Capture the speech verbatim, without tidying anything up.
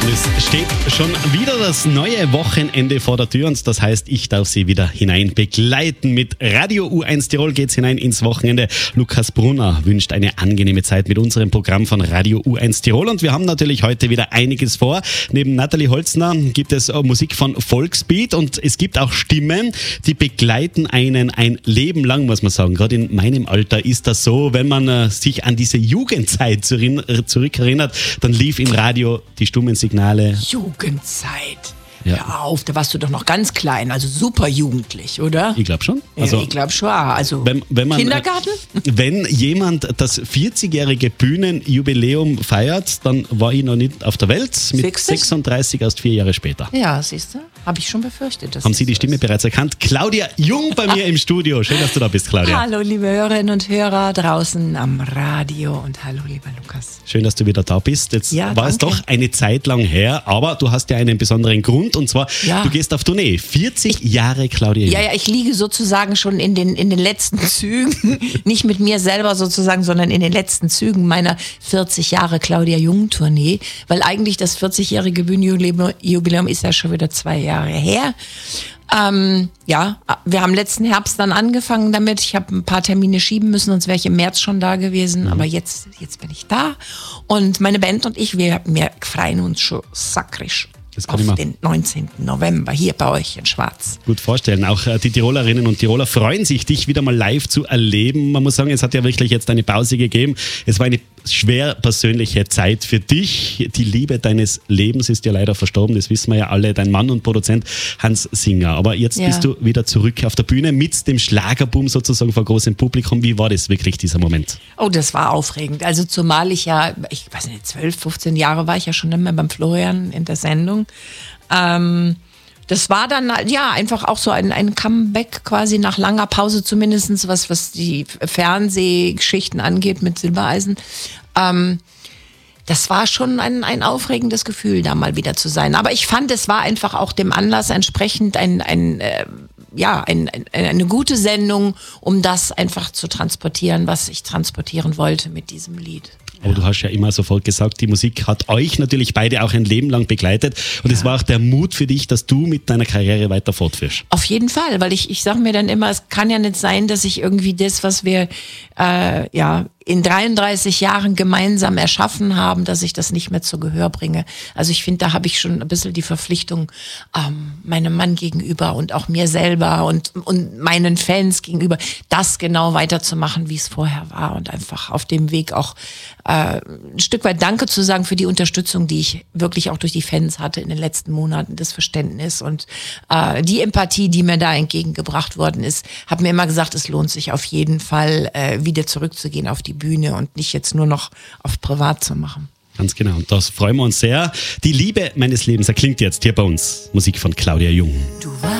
Es steht schon wieder das neue Wochenende vor der Tür und das heißt, ich darf Sie wieder hinein begleiten. Mit Radio U eins Tirol geht's hinein ins Wochenende. Lukas Brunner wünscht eine angenehme Zeit mit unserem Programm von Radio U eins Tirol und wir haben natürlich heute wieder einiges vor. Neben Nathalie Holzner gibt es Musik von Volksbeat und es gibt auch Stimmen, die begleiten einen ein Leben lang, muss man sagen. Gerade in meinem Alter ist das so, wenn man äh, sich an diese Jugendzeit zurückerinnert, dann lief im Radio die stummen Signale. Jugendzeit. Ja. Hör auf, da warst du doch noch ganz klein, also super jugendlich, oder? Ich glaube schon. Also, ja, ich glaube schon. Also wenn, wenn man, Kindergarten? Wenn jemand das vierzigjährige Bühnenjubiläum feiert, dann war ich noch nicht auf der Welt. Mit Sechzig? sechsunddreißig erst vier Jahre später. Ja, siehst du? Habe ich schon befürchtet. Dass Haben Sie die so Stimme ist. bereits erkannt? Claudia Jung bei mir im Studio. Schön, dass du da bist, Claudia. Hallo, liebe Hörerinnen und Hörer draußen am Radio und hallo, lieber Lukas. Schön, dass du wieder da bist. Jetzt Ja, war es danke. doch eine Zeit lang her, aber du hast ja einen besonderen Grund und zwar, Ja. du gehst auf Tournee. vierzig Jahre Claudia Jung. Ja, ja, ich liege sozusagen schon in den, in den letzten Zügen, nicht mit mir selber sozusagen, sondern in den letzten Zügen meiner vierzig Jahre Claudia Jung Tournee, weil eigentlich das vierzigjährige Bühnenjubiläum ist ja schon wieder zwei Jahre her. Ähm, ja, wir haben letzten Herbst dann angefangen damit. Ich habe ein paar Termine schieben müssen, sonst wäre ich im März schon da gewesen. Mhm. Aber jetzt, jetzt bin ich da. Und meine Band und ich, wir, wir freuen uns schon sakrisch auf den neunzehnten November hier bei euch in Schwarz. Gut vorstellen. Auch äh, die Tirolerinnen und Tiroler freuen sich, dich wieder mal live zu erleben. Man muss sagen, es hat ja wirklich jetzt eine Pause gegeben. Es war eine schwer persönliche Zeit für dich. Die Liebe deines Lebens ist ja leider verstorben, das wissen wir ja alle. Dein Mann und Produzent Hans Singer. Aber jetzt Ja. bist du wieder zurück auf der Bühne mit dem Schlagerboom sozusagen vor großem Publikum. Wie war das wirklich, dieser Moment? Oh, das war aufregend. Also zumal ich ja, ich weiß nicht, zwölf, fünfzehn Jahre war ich ja schon immer beim Florian in der Sendung. Ähm, das war dann ja einfach auch so ein, ein Comeback quasi nach langer Pause, zumindest was, was die Fernsehgeschichten angeht mit Silbereisen. Ähm, das war schon ein, ein aufregendes Gefühl, da mal wieder zu sein. Aber ich fand, es war einfach auch dem Anlass entsprechend ein, ein äh, ja, ein, ein, eine gute Sendung, um das einfach zu transportieren, was ich transportieren wollte mit diesem Lied. Aber du hast ja immer sofort gesagt, die Musik hat euch natürlich beide auch ein Leben lang begleitet. Und es war auch der Mut für dich, dass du mit deiner Karriere weiter fortführst. Auf jeden Fall, weil ich, ich sage mir dann immer, es kann ja nicht sein, dass ich irgendwie das, was wir äh, ja in dreiunddreißig Jahren gemeinsam erschaffen haben, dass ich das nicht mehr zu Gehör bringe. Also ich finde, da habe ich schon ein bisschen die Verpflichtung ähm, meinem Mann gegenüber und auch mir selber und, und meinen Fans gegenüber, das genau weiterzumachen, wie es vorher war und einfach auf dem Weg auch äh, ein Stück weit Danke zu sagen für die Unterstützung, die ich wirklich auch durch die Fans hatte in den letzten Monaten, das Verständnis und äh, die Empathie, die mir da entgegengebracht worden ist. Habe mir immer gesagt, es lohnt sich auf jeden Fall, äh, wieder zurückzugehen auf die Bühne und nicht jetzt nur noch auf privat zu machen. Ganz genau. Und das freuen wir uns sehr. Die Liebe meines Lebens erklingt jetzt hier bei uns. Musik von Claudia Jung. Du warst